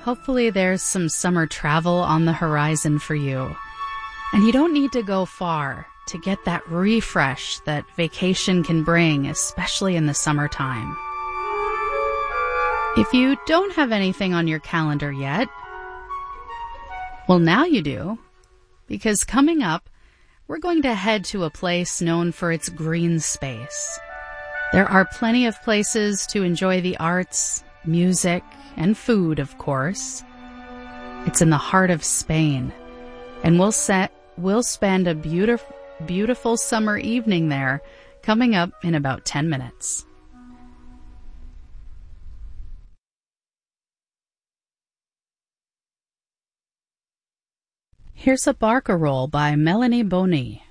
Hopefully there's some summer travel on the horizon for you. And you don't need to go far to get that refresh that vacation can bring, especially in the summertime. If you don't have anything on your calendar yet, well, now you do, because coming up, we're going to head to a place known for its green space. There are plenty of places to enjoy the arts, music, and food, of course. It's in the heart of Spain, and we'll spend a beautiful summer evening there coming up in about 10 minutes. Here's a Barcarolle by Melanie Boni.